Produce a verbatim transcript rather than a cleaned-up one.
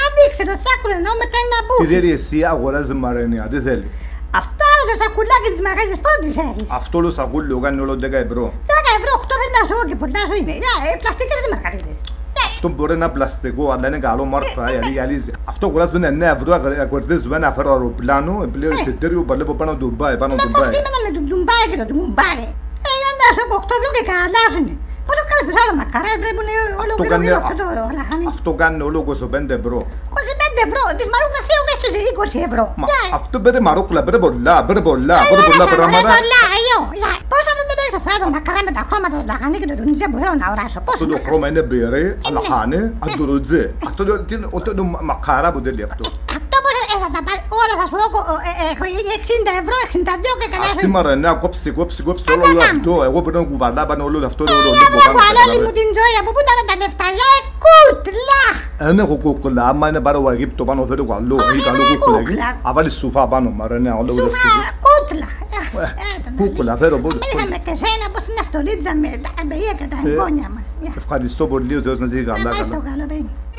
ανοίξε το τσάκουλο ενώ μετά είναι να μπούχεις. Τι θέλει εσύ αγοράζει Μαρενία, τι θέλει. Αυτό το σακουλάκι της μαγαζιάς πότε τις έχεις. Αυτό το σακούλιο κάνει όλο δέκα ευρώ. δέκα ευρώ, οκτώ δεν τα ζω και πολλά σου είναι. Ε, πλαστικές τις μαργαρίτες. Αυτό μπορεί να είναι πλαστικό, αλλά είναι καλό μάρκα, γιατί γυαλίζει. Αυτό κουράζουν εννέα ευρώ, κερδίζουμε ένα φέρω αεροπλάνο, επιπλέον εισιτήριο, παλεύω πάνω του Ντουμπάι, πάνω του Ντουμπάι. Μα κοστίμενα με τον Ντουμπάι και τον Ντουμπάι. Ε, ένα σου οκτώ ευρώ και καλάζουνε. Πόσο κάνεις τους άλλο μακαρά, βλέπουν όλο γύρω αυτό το λαχανί. Αυτό κάνει όλο είκοσι πέντε ευρώ. είκοσι πέντε ευρώ, της μαρούκλας έω στο είκοσι ευρώ. Μα αυτό πήρε μαρούκλα, πήρε πολλά, πήρε πολλά, πήρε πολλά πράγματα. Πήρε πολλά, αγιώ. Πόσο δεν έχεις αυτό το μακαρά με τα χρώματα, το λαχανί και το τουντζέ που θέλω να οράσω. Αυτό το χρώμα είναι μπειρέ, λαχανί, αντουροτζέ. Αυτό το μακαρά που τέλει αυτό. Αυτό πόσο θα πάρει, όλα θα σου έχω εξήντα ευρώ, εξήντα δύο και καλά σου. Σήμερα ναι, κόψει, κόψει, κόψει όλο αυτό. Εγώ πρέπει να κουβαλά πάνω όλο αυτό. Όλη μου την ζωή, από πού ήταν τα λεφτά, κούτλα. Δεν έχω κούκλα, άμα είναι πάρω Αιγύπτο πάνω θέλω καλό. Ή καλό κούκλα. Αν βάλεις σουφά πάνω, μαρενέα, όλο αυτό. Σουφά, κούκλα. Κούκλα, φέρω πότε. Είχαμε και σένα πως είναι στολίτσα με τα αμπελία και τα εγγόνια μας. Ευχαριστώ πολύ, ο Θεός να ζει καλά. Να πάει στο καλό, παιδί.